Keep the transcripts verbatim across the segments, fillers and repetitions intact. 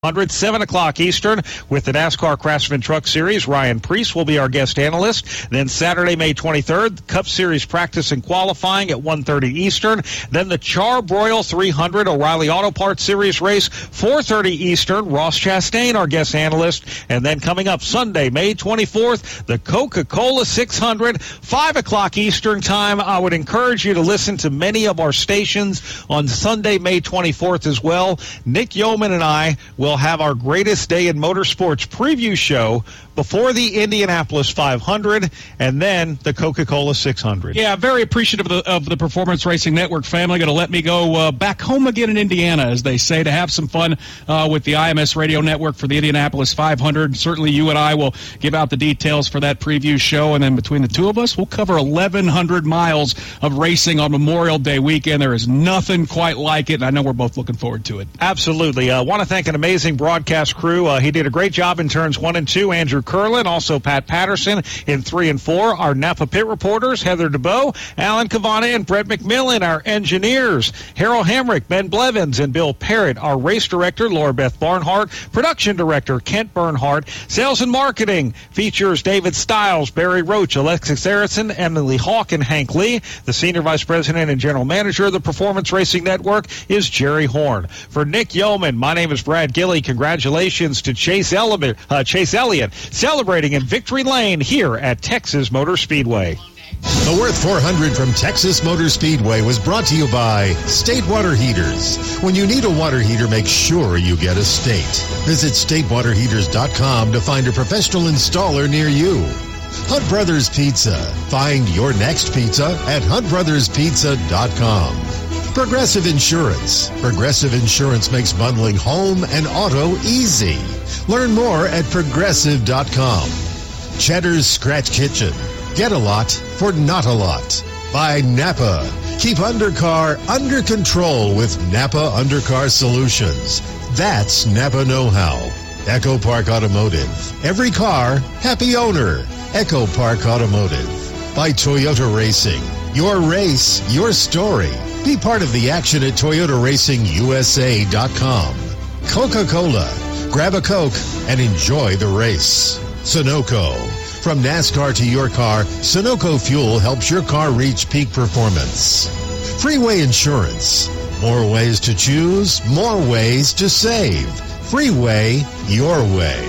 seven o'clock Eastern with the NASCAR Craftsman Truck Series. Ryan Preece will be our guest analyst. Then Saturday, May twenty-third, Cup Series practice and qualifying at one thirty Eastern. Then the Char-Broil three hundred O'Reilly Auto Parts Series race, four thirty Eastern. Ross Chastain, our guest analyst. And then coming up Sunday, May twenty-fourth, the Coca-Cola six hundred, five o'clock Eastern time. I would encourage you to listen to many of our stations on Sunday, May twenty-fourth as well. Nick Yeoman and I will We'll have our greatest day in motorsports preview show before the Indianapolis five hundred and then the Coca-Cola six hundred. Yeah, very appreciative of the, of the Performance Racing Network family. Going to let me go uh, back home again in Indiana, as they say, to have some fun uh, with the I M S Radio Network for the Indianapolis five hundred. Certainly you and I will give out the details for that preview show, and then between the two of us, we'll cover eleven hundred miles of racing on Memorial Day weekend. There is nothing quite like it, and I know we're both looking forward to it. Absolutely. I uh, want to thank an amazing broadcast crew. Uh, he did a great job in turns one and two. Andrew Curlin, also Pat Patterson in three and four. Our Napa Pit reporters, Heather DeBoe, Alan Cavana, and Brett McMillan. Our engineers, Harold Hamrick, Ben Blevins, and Bill Parrott. Our race director, Laura Beth Barnhart. Production director, Kent Bernhardt. Sales and marketing features David Stiles, Barry Roach, Alexis Harrison, Emily Hawk, and Hank Lee. The senior vice president and general manager of the Performance Racing Network is Jerry Horn. For Nick Yeoman, my name is Brad Gilly. Congratulations to Chase Elliott, uh, Chase Elliott celebrating in Victory Lane here at Texas Motor Speedway. The Worth four hundred from Texas Motor Speedway was brought to you by State Water Heaters. When you need a water heater, make sure you get a State. Visit state water heaters dot com to find a professional installer near you. Hunt Brothers Pizza. Find your next pizza at hunt brothers pizza dot com. Progressive Insurance. Progressive Insurance makes bundling home and auto easy. Learn more at progressive dot com. Cheddar's Scratch Kitchen. Get a lot for not a lot. By Napa. Keep undercar under control with Napa Undercar Solutions. That's Napa know-how. Echo Park Automotive. Every car, happy owner. Echo Park Automotive. By Toyota Racing. Your race, your story. Be part of the action at Toyota Racing U S A dot com. Coca-Cola. Grab a Coke and enjoy the race. Sunoco. From NASCAR to your car, Sunoco Fuel helps your car reach peak performance. Freeway Insurance. More ways to choose, more ways to save. Freeway, your way.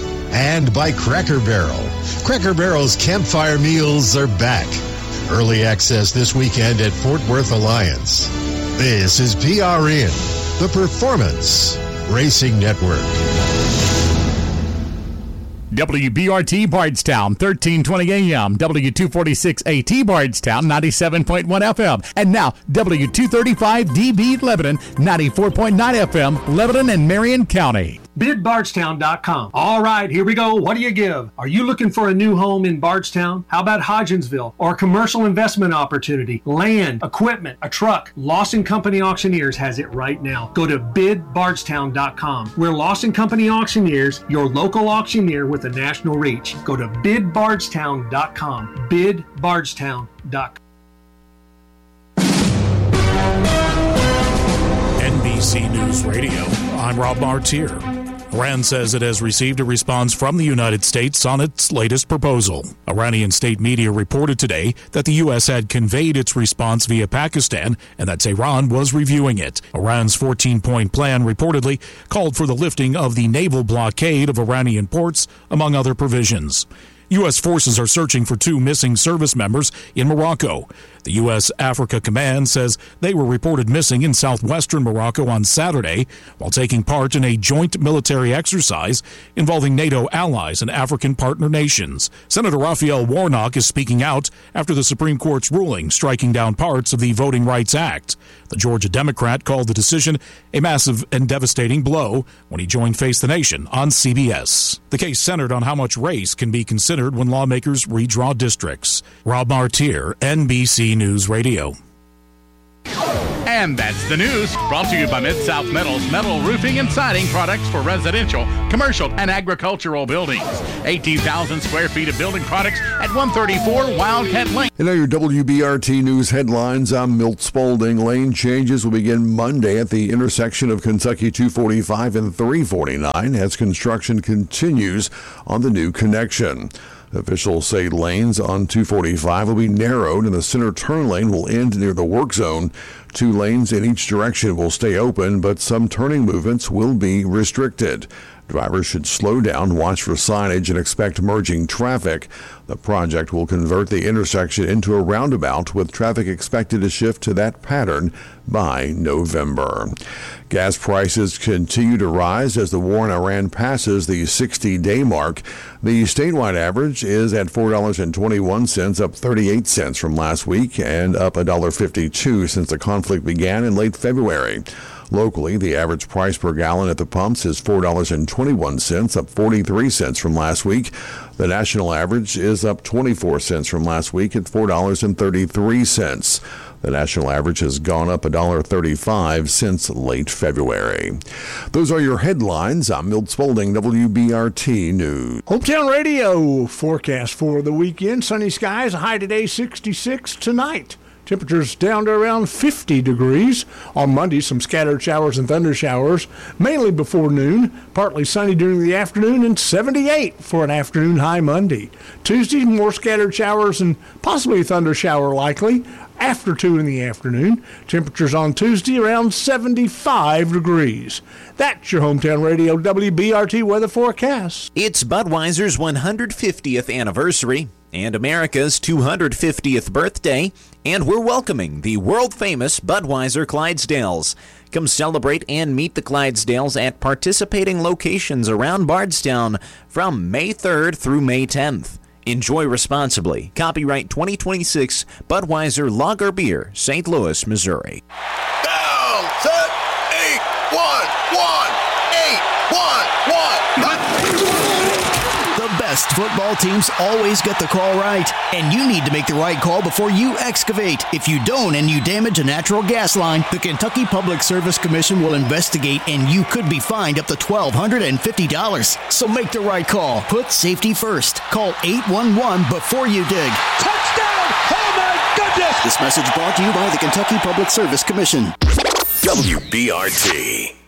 And by Cracker Barrel. Cracker Barrel's campfire meals are back. Early access this weekend at Fort Worth Alliance. This is P R N, the Performance Racing Network. W B R T Bardstown, thirteen twenty A M, W two forty-six A T Bardstown, ninety-seven point one F M. And now, W two thirty-five D B Lebanon, ninety-four point nine F M, Lebanon and Marion County. bid bardstown dot com. All right, here we go. What do you give? Are you looking for a new home in Bardstown? How about Hodgensville or a commercial investment opportunity? Land, equipment, a truck. Lawson Company Auctioneers has it right now. Go to bid bardstown dot com. We're Lawson Company Auctioneers, your local auctioneer with a national reach. Go to bid bardstown dot com. bid bardstown dot com. N B C News Radio. I'm Rob Martier. Iran says it has received a response from the United States on its latest proposal. Iranian state media reported today that the U S had conveyed its response via Pakistan and that Tehran was reviewing it. Iran's fourteen-point plan reportedly called for the lifting of the naval blockade of Iranian ports, among other provisions. U S forces are searching for two missing service members in Morocco. The U S Africa Command says they were reported missing in southwestern Morocco on Saturday while taking part in a joint military exercise involving NATO allies and African partner nations. Senator Raphael Warnock is speaking out after the Supreme Court's ruling striking down parts of the Voting Rights Act. The Georgia Democrat called the decision a massive and devastating blow when he joined Face the Nation on C B S. The case centered on how much race can be considered when lawmakers redraw districts. Rob Martier, N B C News Radio. And that's the news, brought to you by Mid-South Metals, metal roofing and siding products for residential, commercial, and agricultural buildings. eighteen thousand square feet of building products at one thirty-four Wildcat Lane. And now your W B R T News headlines. I'm Milt Spaulding. Lane changes will begin Monday at the intersection of Kentucky two forty-five and three forty-nine as construction continues on the new connection. Officials say lanes on two forty-five will be narrowed and the center turn lane will end near the work zone. Two lanes in each direction will stay open, but some turning movements will be restricted. Drivers should slow down, watch for signage, and expect merging traffic. The project will convert the intersection into a roundabout, with traffic expected to shift to that pattern by November. Gas prices continue to rise as the war in Iran passes the sixty-day mark. The statewide average is at four dollars and twenty-one cents, up thirty-eight cents from last week, and up one dollar and fifty-two cents since the conflict began in late February. Locally, the average price per gallon at the pumps is four dollars and twenty-one cents, up forty-three cents from last week. The national average is up twenty-four cents from last week at four dollars and thirty-three cents. The national average has gone up one dollar and thirty-five cents since late February. Those are your headlines. I'm Milt Spaulding, W B R T News. Hometown Radio forecast for the weekend. Sunny skies, a high today sixty-six tonight. Temperatures down to around fifty degrees. On Monday, some scattered showers and thunder showers, mainly before noon. Partly sunny during the afternoon and seventy-eight for an afternoon high Monday. Tuesday, more scattered showers and possibly a thunder shower likely after two in the afternoon. Temperatures on Tuesday around seventy-five degrees. That's your Hometown Radio W B R T weather forecast. It's Budweiser's one hundred fiftieth anniversary and America's two hundred fiftieth birthday, and we're welcoming the world-famous Budweiser Clydesdales. Come celebrate and meet the Clydesdales at participating locations around Bardstown from May third through May tenth. Enjoy responsibly. Copyright twenty twenty-six Budweiser Lager Beer, Saint Louis, Missouri. Down, set, eight, one, one, eight, one, one. The best football teams always get the call right, and you need to make the right call before you excavate. If you don't and you damage a natural gas line, the Kentucky Public Service Commission will investigate, and you could be fined up to twelve hundred fifty dollars. So make the right call. Put safety first. Call eight one one before you dig. Touchdown! Oh my goodness! This message brought to you by the Kentucky Public Service Commission. W B R T.